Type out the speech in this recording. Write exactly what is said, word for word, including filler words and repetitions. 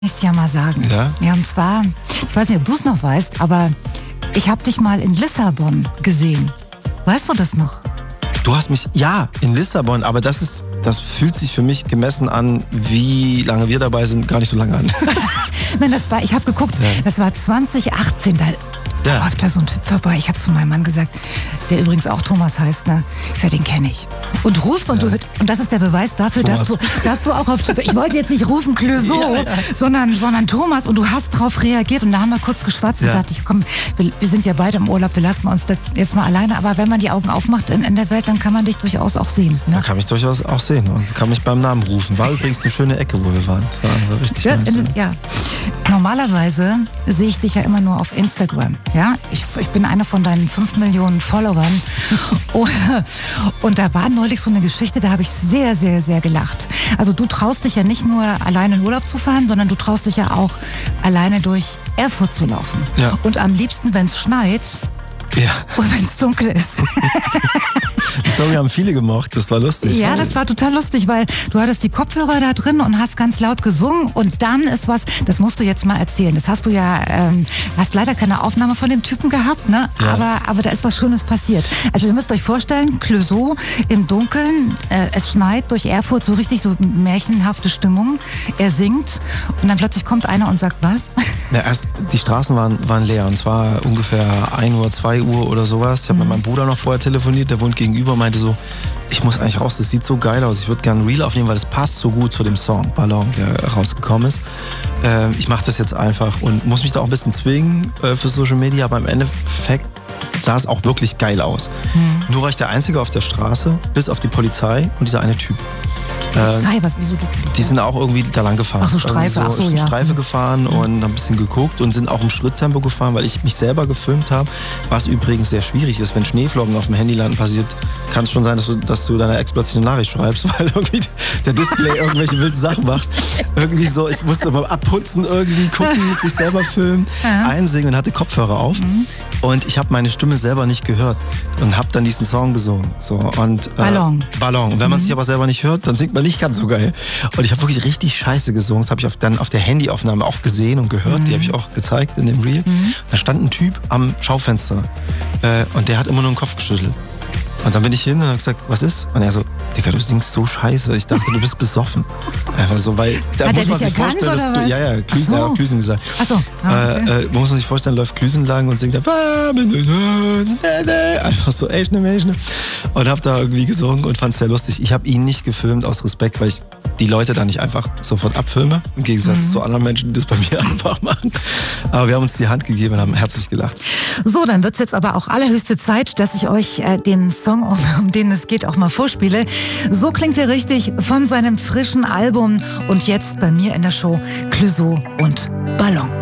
Ich dir ja mal sagen. Ja? Ja, und zwar, ich weiß nicht, ob du es noch weißt, aber ich habe dich mal in Lissabon gesehen. Weißt du das noch? Du hast mich, ja, in Lissabon, aber das ist, das fühlt sich für mich gemessen an, wie lange wir dabei sind, gar nicht so lange an. Nein, das war, ich habe geguckt, ja. Das war zwanzig achtzehn, da ja. läuft da so ein Typ vorbei. Ich habe zu meinem Mann gesagt, der übrigens auch Thomas heißt, ne? Ich sag, den kenne ich. Und du rufst und ja. du und das ist der Beweis dafür, dass du, dass du auch auf, ich wollte jetzt nicht rufen Clouseau, ja, ja. sondern, sondern Thomas, und du hast drauf reagiert und da haben wir kurz geschwatzt ja. und dachte ich, komm, wir, wir sind ja beide im Urlaub, wir lassen uns jetzt mal alleine, aber wenn man die Augen aufmacht in, in der Welt, dann kann man dich durchaus auch sehen. Ne? Man kann mich durchaus auch sehen und kann mich beim Namen rufen. War übrigens eine schöne Ecke, wo wir waren. Das war richtig ja, nice. In, ja. Normalerweise sehe ich dich ja immer nur auf Instagram. Ja? Ich, ich bin einer von deinen fünf Millionen Followern. Und da war neulich so eine Geschichte, da habe ich sehr, sehr, sehr gelacht. Also du traust dich ja nicht nur alleine in Urlaub zu fahren, sondern du traust dich ja auch alleine durch Erfurt zu laufen. Ja. Und am liebsten, wenn es schneit ja. und wenn es dunkel ist. Die Story haben viele gemocht, das war lustig. Ja, das war total lustig, weil du hattest die Kopfhörer da drin und hast ganz laut gesungen und dann ist was, das musst du jetzt mal erzählen. Das hast du ja, ähm, hast leider keine Aufnahme von dem Typen gehabt, ne? Ja. Aber, aber da ist was Schönes passiert. Also ihr müsst euch vorstellen, Clouseau im Dunkeln, äh, es schneit durch Erfurt, so richtig so märchenhafte Stimmung. Er singt und dann plötzlich kommt einer und sagt was? Ja, erst, die Straßen waren, waren leer und zwar ungefähr ein Uhr, zwei Uhr oder sowas. Ich habe mhm. mit meinem Bruder noch vorher telefoniert, der wohnt gegenüber. Meinte so, ich muss eigentlich raus, das sieht so geil aus, ich würde gerne ein Reel aufnehmen, weil das passt so gut zu dem Song Ballon, der rausgekommen ist. Äh, ich mache das jetzt einfach und muss mich da auch ein bisschen zwingen äh, für Social Media, aber im Endeffekt sah es auch wirklich geil aus. Mhm. Nur war ich der Einzige auf der Straße, bis auf die Polizei und dieser eine Typ. Polizei, was, wieso du? Die sind auch irgendwie da lang gefahren. Ach so, Streife, so, ach so, ja. Streife gefahren und haben ein bisschen geguckt und sind auch im Schritttempo gefahren, weil ich mich selber gefilmt habe. Was übrigens sehr schwierig ist, wenn Schneeflocken auf dem Handy landen passiert, kann es schon sein, dass du, dass du deiner Ex plötzlich eine Nachricht schreibst, weil irgendwie der Display irgendwelche wilden Sachen macht. Irgendwie so, ich musste mal abputzen, irgendwie gucken, sich selber filmen, ja. einsingen und hatte Kopfhörer auf. Mhm. Und ich habe meine Stimme selber nicht gehört und habe dann diesen Song gesungen. So, und, äh, Ballon. Ballon. Und wenn man mhm. sich aber selber nicht hört, dann singt man nicht ganz so geil. Und ich habe wirklich richtig scheiße gesungen. Das habe ich auf, dann auf der Handyaufnahme auch gesehen und gehört. Mhm. Die habe ich auch gezeigt in dem Reel. Mhm. Da stand ein Typ am Schaufenster äh, und der hat immer nur den Kopf geschüttelt. Und dann bin ich hin und habe gesagt, was ist? Und er so, Digga, du singst so scheiße. Ich dachte, du bist besoffen. Einfach so, weil da hat muss er man dich sich erkannt, vorstellen, dass oder du, ja, ja, Klüsen, so. er hat Klüsen gesagt. Ach so. Ah, okay. äh, äh, muss man sich vorstellen, läuft Klüsen lang und singt da einfach so, echt ne Mensch, ne? Und hab da irgendwie gesungen und fand's sehr lustig. Ich habe ihn nicht gefilmt aus Respekt, weil ich die Leute da nicht einfach sofort abfilme, im Gegensatz mhm. zu anderen Menschen, die das bei mir einfach machen. Aber wir haben uns die Hand gegeben und haben herzlich gelacht. So, dann wird's jetzt aber auch allerhöchste Zeit, dass ich euch äh, den Song, um, um den es geht, auch mal vorspiele. So klingt er richtig von seinem frischen Album und jetzt bei mir in der Show Clouseau und Ballon.